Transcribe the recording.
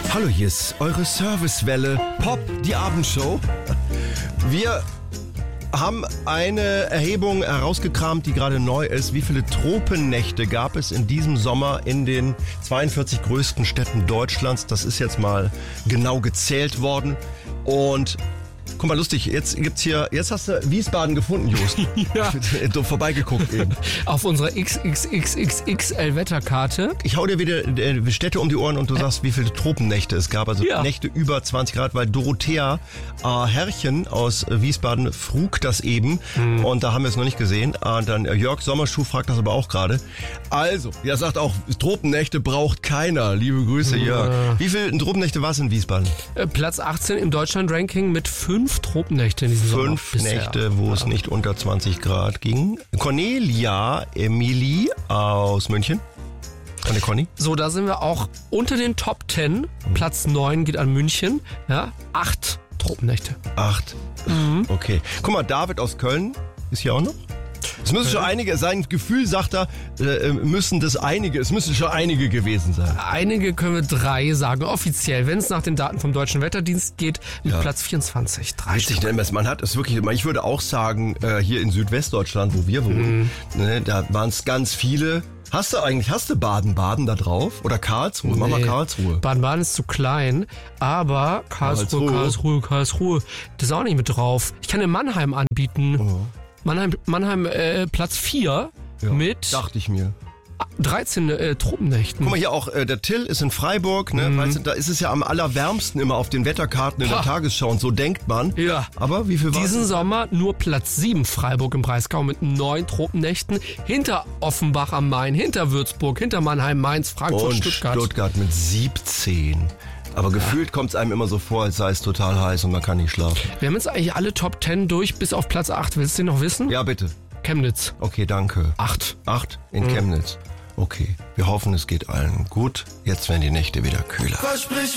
Hallo, hier ist eure Servicewelle Pop, die Abendshow. Wir haben eine Erhebung herausgekramt, die gerade neu ist. Wie viele Tropennächte gab es in diesem Sommer in den 42 größten Städten Deutschlands? Das ist jetzt mal genau gezählt worden. Und guck mal, lustig, jetzt hast du Wiesbaden gefunden, Jost. Ja. So vorbeigeguckt eben. Auf unserer XXXXXL-Wetterkarte. Ich hau dir wieder Städte um die Ohren und du sagst, wie viele Tropennächte es gab. Also ja. Nächte über 20 Grad, weil Dorothea Herrchen aus Wiesbaden frug das eben. Und da haben wir es noch nicht gesehen. Dann Jörg Sommerschuh fragt das aber auch gerade. Also, er sagt auch, Tropennächte braucht keiner. Liebe Grüße, Jörg. Wie viele Tropennächte war es in Wiesbaden? Platz 18 im Deutschland-Ranking mit 5 Tropennächte in diesem Sommer. 5 Nächte, wo es nicht unter 20 Grad ging. Cornelia Emilie aus München. Eine Conny. So, da sind wir auch unter den Top 10. Platz 9 geht an München. Ja, 8 Tropennächte. 8. Okay. Guck mal, David aus Köln ist hier auch noch. Es müssen schon einige, sein Gefühl sagt er, es müssen schon einige gewesen sein. Einige können wir 3 sagen, offiziell, wenn es nach den Daten vom Deutschen Wetterdienst geht, mit Platz 24. 3 Stück. Man hat es wirklich, ich würde auch sagen, hier in Südwestdeutschland, wo wir wohnen, da waren es ganz viele. Hast du Baden-Baden da drauf? Oder Karlsruhe? Nee. Mach mal Karlsruhe. Baden-Baden ist zu klein, aber Karlsruhe, das ist auch nicht mit drauf. Ich kann dir Mannheim anbieten. Oh. Mannheim Platz 4 mit dachte ich mir. 13 Tropennächten. Guck mal hier auch, der Till ist in Freiburg, ne? Weißt du, da ist es ja am allerwärmsten immer auf den Wetterkarten in der Tagesschau und so denkt man. Ja. Aber wie viel war Diesen Sommer nur Platz 7 Freiburg im Breisgau mit 9 Tropennächten. Hinter Offenbach am Main, hinter Würzburg, hinter Mannheim, Mainz, Frankfurt, und Stuttgart mit 17. Aber gefühlt kommt es einem immer so vor, als sei es total heiß und man kann nicht schlafen. Wir haben jetzt eigentlich alle Top 10 durch, bis auf Platz 8. Willst du den noch wissen? Ja, bitte. Chemnitz. Okay, danke. 8. 8 in Chemnitz. Okay, wir hoffen, es geht allen gut. Jetzt werden die Nächte wieder kühler. Versprich